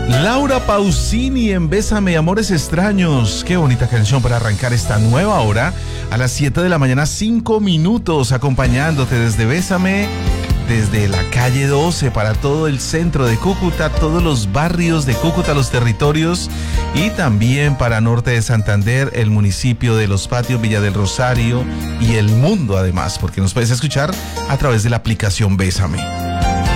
Laura Pausini en Bésame, Amores Extraños. Qué bonita canción para arrancar esta nueva hora a las 7 de la mañana, 5 minutos, acompañándote desde Bésame, desde la calle 12 para todo el centro de Cúcuta, todos los barrios de Cúcuta, los territorios, y también para norte de Santander, el municipio de Los Patios, Villa del Rosario y el mundo además, porque nos puedes escuchar a través de la aplicación Bésame.